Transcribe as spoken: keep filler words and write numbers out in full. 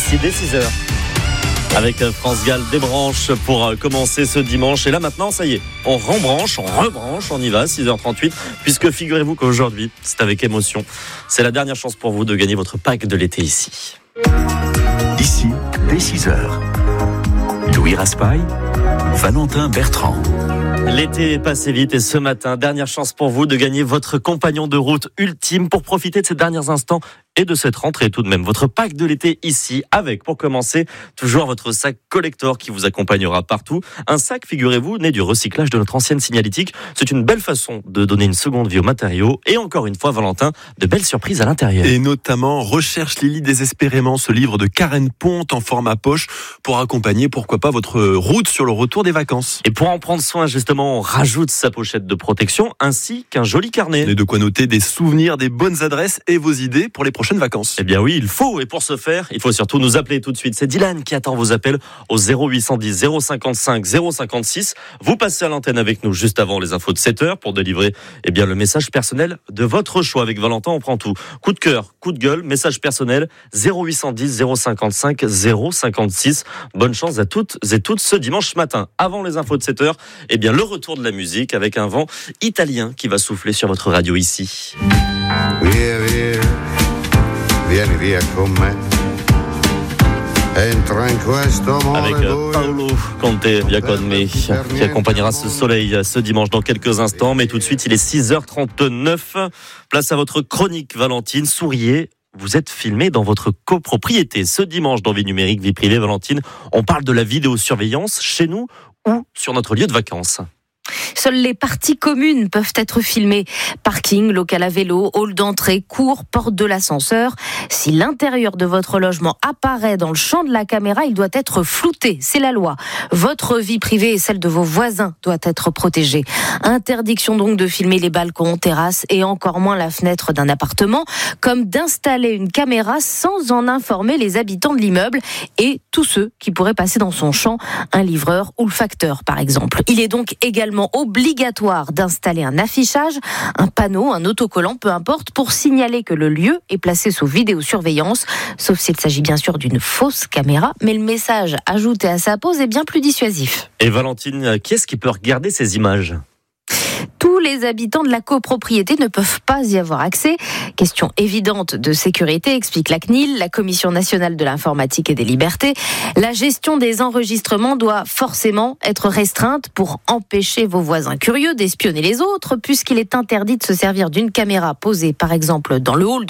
ici dès six heures. Avec France Gall débranche pour commencer ce dimanche. Et là maintenant, ça y est, on rembranche, on rebranche, on y va, six heures trente-huit. Puisque figurez-vous qu'aujourd'hui, c'est avec émotion. C'est la dernière chance pour vous de gagner votre pack de l'été ici. Ici, dès six heures. Louis Raspail, Valentin Bertrand. L'été est passé vite et ce matin, dernière chance pour vous de gagner votre compagnon de route ultime pour profiter de ces derniers instants et de cette rentrée tout de même. Votre pack de l'été ici avec, pour commencer, toujours votre sac collector qui vous accompagnera partout. Un sac, figurez-vous, né du recyclage de notre ancienne signalétique. C'est une belle façon de donner une seconde vie aux matériaux et encore une fois, Valentin, de belles surprises à l'intérieur. Et notamment, Recherche Lily désespérément, ce livre de Karen Ponte en format poche pour accompagner, pourquoi pas, votre route sur le retour des vacances. Et pour en prendre soin, justement, on rajoute sa pochette de protection ainsi qu'un joli carnet. Et de quoi noter des souvenirs, des bonnes adresses et vos idées pour les prochaines vacances. Eh bien oui, il faut. Et pour ce faire, il faut surtout nous appeler tout de suite. C'est Dylan qui attend vos appels au zéro huit cent dix zéro cinquante-cinq zéro cinquante-six. Vous passez à l'antenne avec nous juste avant les infos de sept heures pour délivrer eh bien, le message personnel de votre choix. Avec Valentin, on prend tout. Coup de cœur, coup de gueule, message personnel, zéro huit cent dix zéro cinquante-cinq zéro cinquante-six. Bonne chance à toutes et toutes ce dimanche matin. Avant les infos de sept heures, eh bien, le retour de la musique avec un vent italien qui va souffler sur votre radio ici. Via, via. Vieni via con me. Entra in questo amore avec Paolo Conte via con me qui accompagnera ce soleil ce dimanche dans quelques instants. Mais tout de suite, il est six heures trente-neuf. Place à votre chronique, Valentine. Souriez. Vous êtes filmé dans votre copropriété. Ce dimanche, dans Vie numérique, vie privée, Valentine, on parle de la vidéosurveillance chez nous ou sur notre lieu de vacances. Seules les parties communes peuvent être filmées. Parking, local à vélo, hall d'entrée, cour, porte de l'ascenseur. Si l'intérieur de votre logement apparaît dans le champ de la caméra, il doit être flouté. C'est la loi. Votre vie privée et celle de vos voisins doit être protégée. Interdiction donc de filmer les balcons, terrasses et encore moins la fenêtre d'un appartement, comme d'installer une caméra sans en informer les habitants de l'immeuble et tous ceux qui pourraient passer dans son champ, un livreur ou le facteur par exemple. Il est donc également obligatoire d'installer un affichage, un panneau, un autocollant, peu importe, pour signaler que le lieu est placé sous vidéosurveillance, sauf s'il s'agit bien sûr d'une fausse caméra, mais le message ajouté à sa pose est bien plus dissuasif. Et Valentine, qui est-ce qui peut regarder ces images ? Tous les habitants de la copropriété ne peuvent pas y avoir accès. Question évidente de sécurité, explique la C N I L, la Commission nationale de l'informatique et des libertés. La gestion des enregistrements doit forcément être restreinte pour empêcher vos voisins curieux d'espionner les autres, puisqu'il est interdit de se servir d'une caméra posée par exemple dans le hall